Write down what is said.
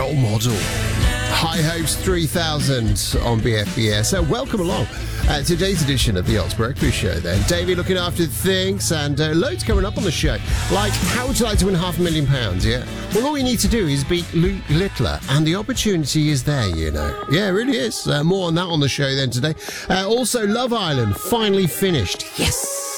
Role Model. High Hopes 3000 on BFBS. So welcome along today's edition of the Oz Breakfast Show then. Davey looking after things and loads coming up on the show. Like, how would you like to win £500,000, yeah? Well, all you need to do is beat Luke Littler and the opportunity is there, you know. Yeah, it really is. More on that on the show then today. Also, Love Island finally finished. Yes!